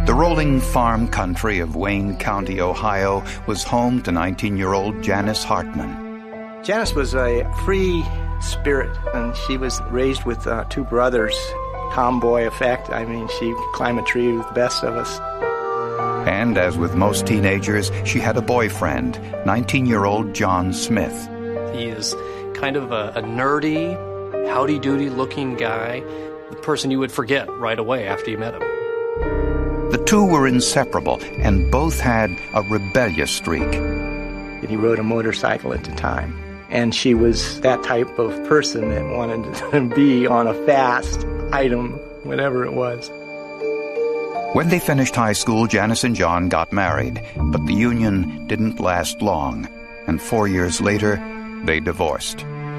The rolling farm country of Wayne County, Ohio, was home to 19-year-old Janice Hartman. Janice was a free spirit, and she was raised with two brothers. Tomboy effect. I mean, she could climb a tree with the best of us. And as with most teenagers, she had a boyfriend, 19-year-old John Smith. He is kind of a nerdy, howdy-doody looking guy, the person you would forget right away after you met him. The two were inseparable, and both had a rebellious streak. He rode a motorcycle at the time, and she was that type of person that wanted to be on a fast item, whatever it was. When they finished high school, Janice and John got married, but the union didn't last long, and 4 years later, they divorced.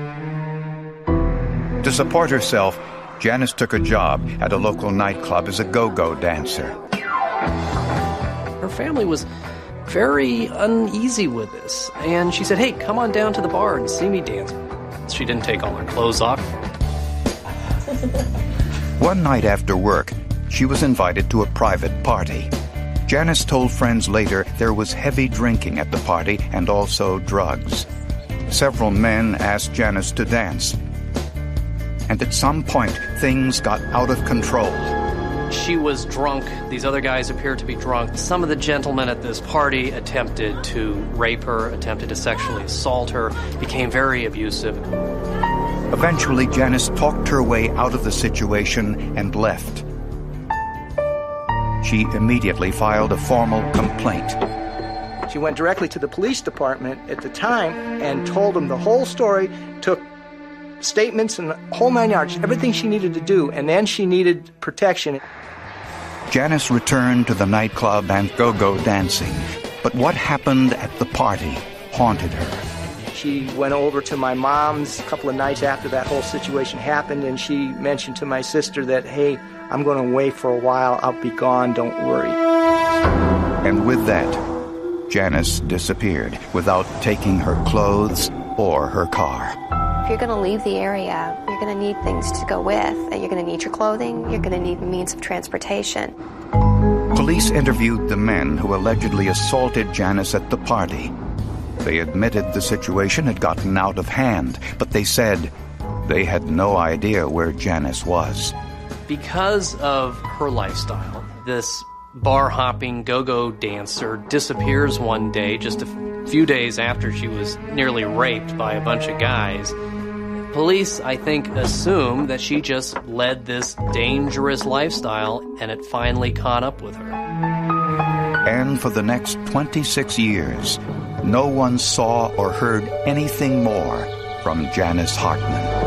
To support herself, Janice took a job at a local nightclub as a go-go dancer. Her family was very uneasy with this, and she said, "Hey, come on down to the bar and see me dance." She didn't take all her clothes off. One night after work, she was invited to a private party. Janice told friends later there was heavy drinking at the party and also drugs. Several men asked Janice to dance. And at some point, things got out of control. She was drunk. These other guys appeared to be drunk. Some of the gentlemen at this party attempted to rape her, attempted to sexually assault her, became very abusive. Eventually, Janice talked her way out of the situation and left. She immediately filed a formal complaint. She went directly to the police department at the time and told them the whole story, took statements and the whole 9 yards, everything she needed to do, and then she needed protection. Janice returned to the nightclub and go-go dancing, but what happened at the party haunted her. She went over to my mom's a couple of nights after that whole situation happened, and she mentioned to my sister that, "Hey, I'm going to away for a while. I'll be gone. Don't worry." And with that, Janice disappeared without taking her clothes or her car. If you're going to leave the area, you're going to need things to go with. You're going to need your clothing. You're going to need means of transportation. Police interviewed the men who allegedly assaulted Janice at the party. They admitted the situation had gotten out of hand, but they said they had no idea where Janice was. Because of her lifestyle, this bar-hopping go-go dancer disappears one day just a few days after she was nearly raped by a bunch of guys. Police, I think, assume that she just led this dangerous lifestyle and it finally caught up with her. And for the next 26 years, no one saw or heard anything more from Janice Hartman.